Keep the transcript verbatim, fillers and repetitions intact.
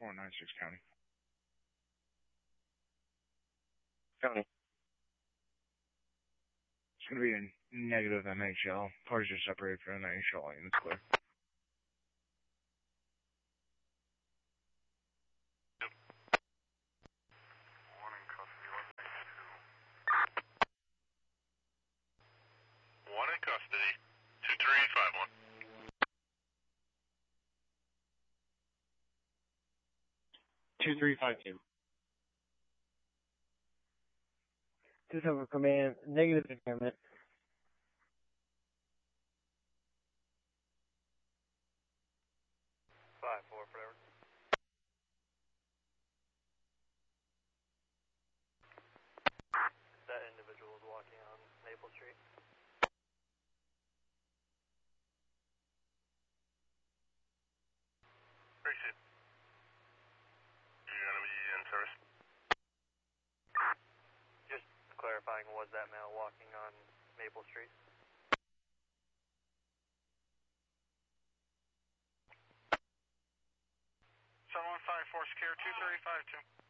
four nine six County. County. It's going to be a negative M H L. Cars are separated from M H L lane. It's clear. Yep. One in custody, eleven eighty-two. One in custody, two three five one. two three five two. Two seven command, negative impairment. Five four forever. That individual is walking on Maple Street. Appreciate it. You're gonna be in service. Just clarifying, was that male walking on Maple Street? seven one five four, secure two three five two.